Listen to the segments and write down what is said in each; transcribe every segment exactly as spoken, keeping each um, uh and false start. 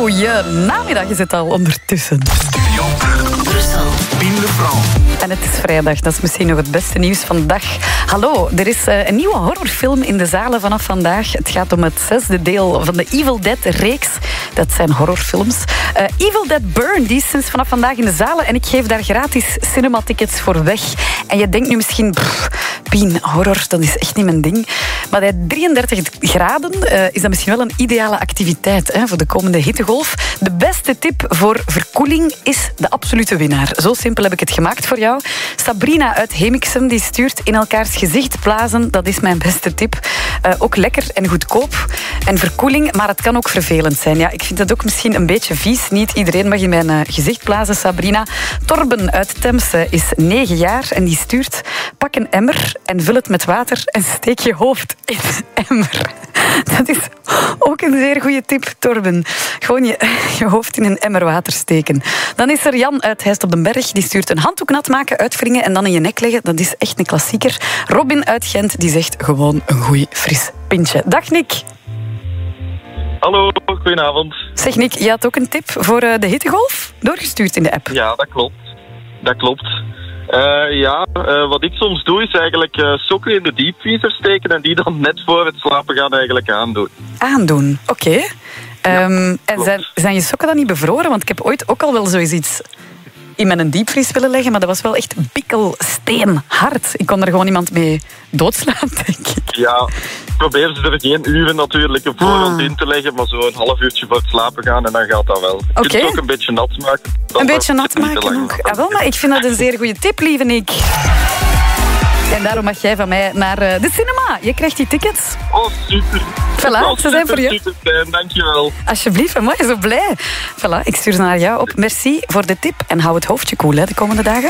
Goeie namiddag is het al ondertussen. Studio Brussel. Pim Lefranc. En het is vrijdag, dat is misschien nog het beste nieuws van de dag. Hallo, er is uh, een nieuwe horrorfilm in de zalen vanaf vandaag. Het gaat om het zesde deel van de Evil Dead-reeks. Dat zijn horrorfilms. Uh, Evil Dead Burn, die is sinds vanaf vandaag in de zalen en ik geef daar gratis cinematickets voor weg. En je denkt nu misschien, pff, Pien, horror, dat is echt niet mijn ding. Maar bij drieëndertig graden uh, is dat misschien wel een ideale activiteit hè, voor de komende hittegolf. De beste tip voor verkoeling is de absolute winnaar. Zo simpel heb ik het gemaakt voor jou. Sabrina uit Hemixem die stuurt in elkaars gezicht blazen. Dat is mijn beste tip. Uh, ook lekker en goedkoop. En verkoeling, maar het kan ook vervelend zijn. Ja, ik vind dat ook misschien een beetje vies. Niet iedereen mag in mijn uh, gezicht blazen, Sabrina. Torben uit Temse is negen jaar en die stuurt: pak een emmer en vul het met water en steek je hoofd in de emmer. Dat is ook een zeer goede tip, Torben. Gewoon je, je hoofd in een emmer water steken. Dan is er Jan uit Heist op den Berg. Die stuurt een handdoek nat maken, uitwringen en dan in je nek leggen. Dat is echt een klassieker. Robin uit Gent die zegt gewoon een goed fris pintje. Dag Nick. Hallo, goedenavond. Zeg Nick, je had ook een tip voor de hittegolf? Doorgestuurd in de app. Ja, dat klopt. Dat klopt. Uh, ja, uh, wat ik soms doe is eigenlijk uh, sokken in de diepvriezer steken en die dan net voor het slapen gaan eigenlijk aandoen. Aandoen, oké. Okay. Um, ja, en zijn, zijn je sokken dan niet bevroren? Want ik heb ooit ook al wel zoiets in mijn diepvries willen leggen, maar dat was wel echt bikkelsteenhard. Ik kon er gewoon iemand mee doodslaan, denk ik. Ja, probeer ze er geen uren natuurlijk op voorhand ah. in te leggen, maar zo een half uurtje voor het slapen gaan en dan gaat dat wel. Je okay. kunt het ook een beetje nat maken. Een beetje nat maken ook. Ah, wel, maar ik vind dat een zeer goede tip, lieve Nick. En daarom mag jij van mij naar uh, de cinema. Je krijgt die tickets. Oh, super. Voilà, oh, ze zijn voor je. Super fijn, dankjewel. Alsjeblieft, mooi, zo blij. Voilà, ik stuur ze naar jou op. Merci voor de tip en hou het hoofdje koel hè, de komende dagen.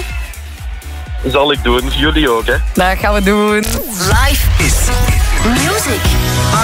Zal ik doen, jullie ook hè. Dat gaan we doen. Live is music.